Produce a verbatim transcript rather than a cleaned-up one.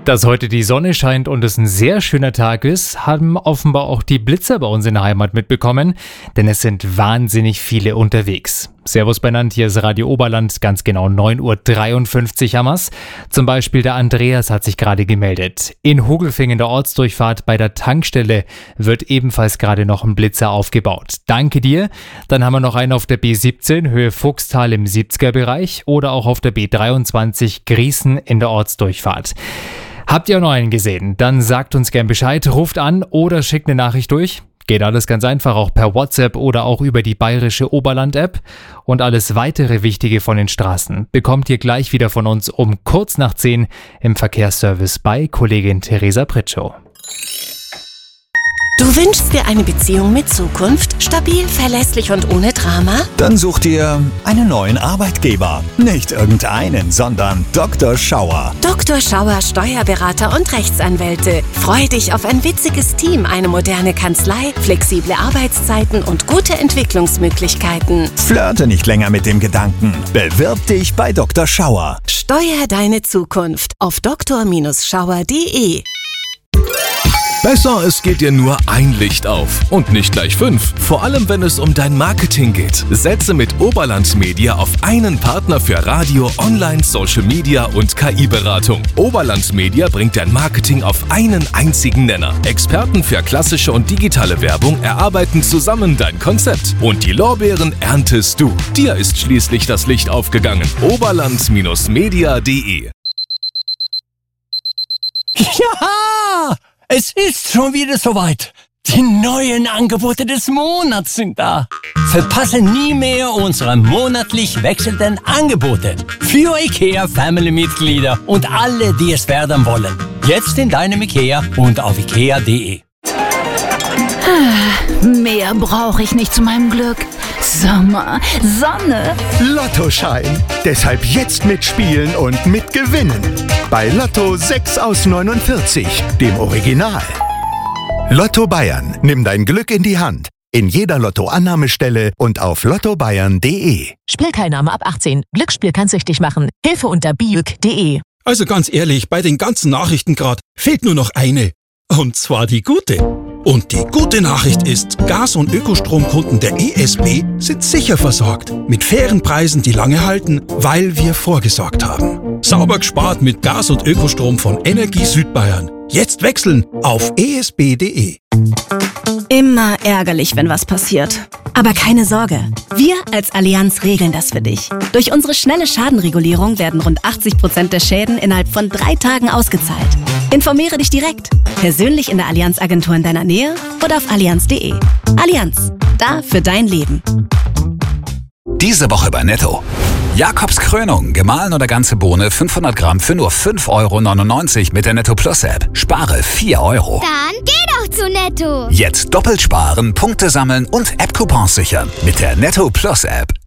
Dass heute die Sonne scheint und es ein sehr schöner Tag ist, haben offenbar auch die Blitzer bei uns in der Heimat mitbekommen, denn es sind wahnsinnig viele unterwegs. Servus benannt, hier ist Radio Oberland, ganz genau neun Uhr dreiundfünfzig haben wir's. Zum Beispiel der Andreas hat sich gerade gemeldet. In Hogelfingen der Ortsdurchfahrt bei der Tankstelle wird ebenfalls gerade noch ein Blitzer aufgebaut. Danke dir. Dann haben wir noch einen auf der B siebzehn, Höhe Fuchstal im siebziger Bereich oder auch auf der B dreiundzwanzig Griesen in der Ortsdurchfahrt. Habt ihr auch noch einen gesehen? Dann sagt uns gern Bescheid, ruft an oder schickt eine Nachricht durch. Geht alles ganz einfach, auch per WhatsApp oder auch über die bayerische Oberland-App. Und alles weitere Wichtige von den Straßen bekommt ihr gleich wieder von uns um kurz nach zehn im Verkehrsservice bei Kollegin Theresa Pritschow. Du wünschst dir eine Beziehung mit Zukunft? Stabil, verlässlich und ohne Drama? Dann such dir einen neuen Arbeitgeber. Nicht irgendeinen, sondern Doktor Schauer. Doktor Schauer, Steuerberater und Rechtsanwälte. Freu dich auf ein witziges Team, eine moderne Kanzlei, flexible Arbeitszeiten und gute Entwicklungsmöglichkeiten. Flirte nicht länger mit dem Gedanken. Bewirb dich bei Doktor Schauer. Steuer deine Zukunft auf doktor Schauer punkt de. Besser, es geht dir nur ein Licht auf und nicht gleich fünf. Vor allem, wenn es um dein Marketing geht. Setze mit Oberland Media auf einen Partner für Radio, Online, Social Media und K I-Beratung. Oberland Media bringt dein Marketing auf einen einzigen Nenner. Experten für klassische und digitale Werbung erarbeiten zusammen dein Konzept. Und die Lorbeeren erntest du. Dir ist schließlich das Licht aufgegangen. Oberland Media punkt de. Ja! Es ist schon wieder soweit. Die neuen Angebote des Monats sind da. Verpasse nie mehr unsere monatlich wechselnden Angebote. Für IKEA Family-Mitglieder und alle, die es werden wollen. Jetzt in deinem IKEA und auf ikea punkt de. Mehr brauche ich nicht zu meinem Glück. Sommer, Sonne. Lottoschein. Deshalb jetzt mitspielen und mitgewinnen. Bei Lotto sechs aus neunundvierzig, dem Original. Lotto Bayern. Nimm dein Glück in die Hand. In jeder Lottoannahmestelle und auf lotto bayern punkt de. Spielteilnahme ab achtzehn. Glücksspiel kann süchtig machen. Hilfe unter biuk punkt de. Also ganz ehrlich, bei den ganzen Nachrichten gerade fehlt nur noch eine. Und zwar die gute. Und die gute Nachricht ist, Gas- und Ökostromkunden der E S B sind sicher versorgt. Mit fairen Preisen, die lange halten, weil wir vorgesorgt haben. Sauber gespart mit Gas- und Ökostrom von Energie Südbayern. Jetzt wechseln auf e s b punkt de. Immer ärgerlich, wenn was passiert. Aber keine Sorge, wir als Allianz regeln das für dich. Durch unsere schnelle Schadenregulierung werden rund achtzig Prozent der Schäden innerhalb von drei Tagen ausgezahlt. Informiere dich direkt, persönlich in der Allianz-Agentur in deiner Nähe oder auf allianz punkt de. Allianz, da für dein Leben. Diese Woche bei Netto. Jakobs Krönung, gemahlen oder ganze Bohne, fünfhundert Gramm für nur fünf Euro neunundneunzig mit der Netto Plus App. Spare vier Euro. Dann geh doch zu Netto. Jetzt doppelt sparen, Punkte sammeln und App-Coupons sichern mit der Netto Plus App.